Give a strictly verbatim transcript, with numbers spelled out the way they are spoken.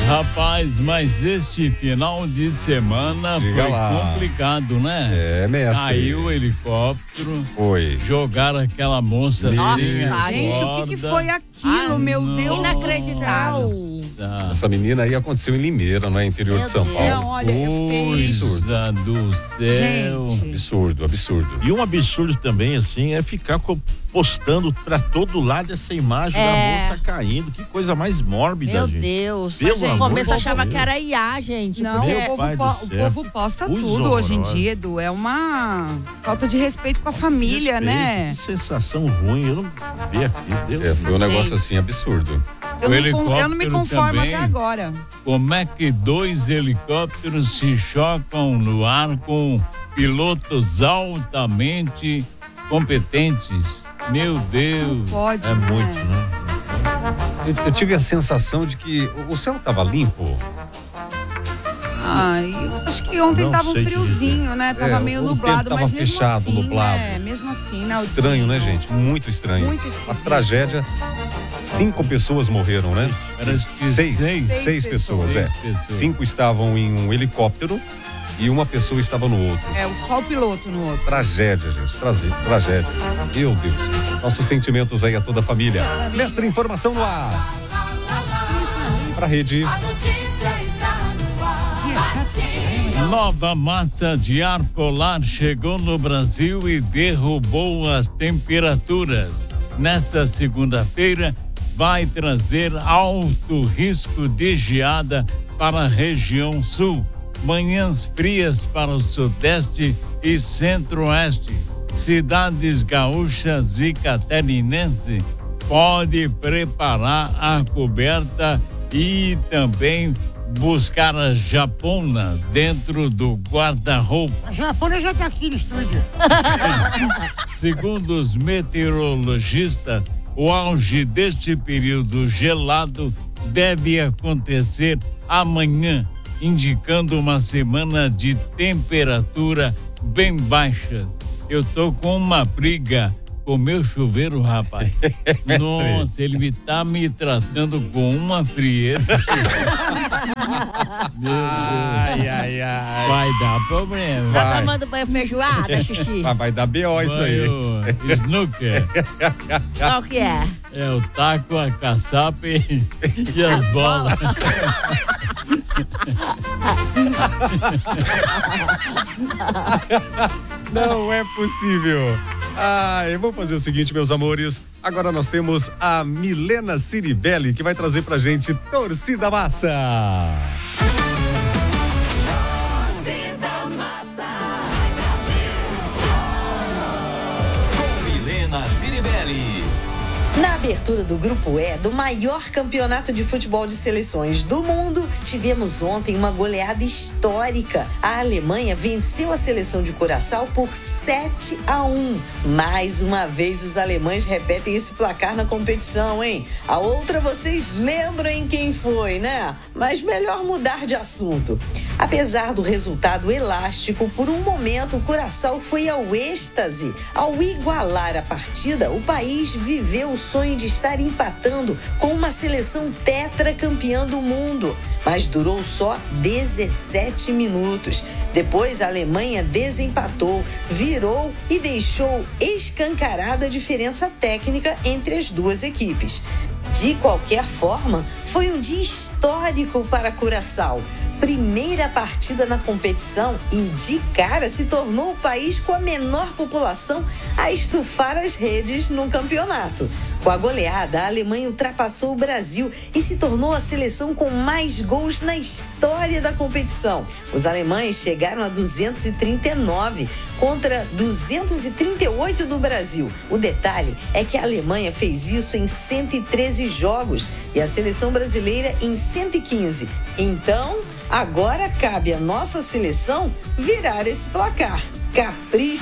Rapaz, mas este final de semana Diga foi lá. complicado, né? É, mestre. Caiu o helicóptero. Foi. Jogaram aquela moça Nossa, assim. Gente, o que, que foi aquilo, Ah, meu não. Deus? Inacreditável. Ah, Essa menina aí aconteceu em Limeira, no interior Meu de São Deus. Paulo. Não, olha, eu fiquei... coisa do céu. Gente. Absurdo, absurdo. E um absurdo também, assim, é ficar co- postando pra todo lado essa imagem É. da moça caindo. Que coisa mais mórbida, Meu gente. Deus. Pelo No amor começo de eu achava Deus. que era I A, gente. Não, porque- o povo, pai do po- o céu. povo posta Coisa tudo hoje em horrorosa. dia, Edu. É uma falta de respeito com a família, Respeito, né? Que sensação ruim. Eu não vi aqui. Deus. É, foi um negócio assim absurdo. Eu O não, con- eu não me helicóptero conformo também. até agora. Como é que dois helicópteros se chocam no ar com pilotos altamente competentes? Meu Deus. Pode, É né? muito, né? Eu, eu tive a sensação de que o, o céu estava limpo. Ai, eu acho que ontem Não tava um sei te friozinho, né? Tava É, meio o tempo nublado, tava mas mesmo fechado, assim, nublado. né? Mesmo assim, né? o Estranho, dia- né, gente? Muito estranho. Muito Uma esquisito. tragédia. Cinco pessoas morreram, né? Parece que Seis. seis. Seis, Seis pessoas, pessoas. é. Seis pessoas. Cinco estavam em um helicóptero e uma pessoa estava no outro. É, só o piloto no outro. Tragédia, gente. Traze- Tragédia. Meu Deus. Nossos sentimentos aí a toda a família. Mestre, informação no ar. Pra rede. Nova massa de ar polar chegou no Brasil e derrubou as temperaturas. Nesta segunda-feira, vai trazer alto risco de geada para a região sul. Manhãs frias para o sudeste e centro-oeste. Cidades gaúchas e catarinenses pode preparar a coberta e também buscar a japona dentro do guarda-roupa. A Japona já tá aqui no estúdio. Segundo os meteorologistas, o auge deste período gelado deve acontecer amanhã, indicando uma semana de temperatura bem baixa. Eu tô com uma briga com meu chuveiro, rapaz. Nossa, ele me tá me tratando com uma frieza. Meu Deus. Ai, ai, ai. Vai dar problema. Tá Vai. tomando banho feijoada, xixi? Vai, vai dar B O isso aí. Vai o snooker. Qual que é? É o taco, a caçapa e, e as bolas. Não é possível. Ai, vamos fazer o seguinte, meus amores. Agora nós temos a Milena Ciribelli, que vai trazer pra gente Torcida Massa. Milena Ciribelli. Na abertura do Grupo E do maior campeonato de futebol de seleções do mundo, tivemos ontem uma goleada histórica. A Alemanha venceu a seleção de Curaçao por sete a um. Mais uma vez os alemães repetem esse placar na competição, hein? A outra vocês lembram em quem foi, né? Mas melhor mudar de assunto. Apesar do resultado elástico, por um momento o Curaçao foi ao êxtase. Ao igualar a partida, o país viveu o sonho de estar empatando com uma seleção tetracampeã do mundo. Mas durou só dezessete minutos. Depois a Alemanha desempatou, virou e deixou escancarada a diferença técnica entre as duas equipes. De qualquer forma, foi um dia histórico para Curaçao. Primeira partida na competição e, de cara, se tornou o país com a menor população a estufar as redes no campeonato. Com a goleada, a Alemanha ultrapassou o Brasil e se tornou a seleção com mais gols na história da competição. Os alemães chegaram a duzentos e trinta e nove contra duzentos e trinta e oito do Brasil. O detalhe é que a Alemanha fez isso em cento e treze jogos e a seleção brasileira em cento e quinze. Então, agora cabe à nossa seleção virar esse placar. Capricha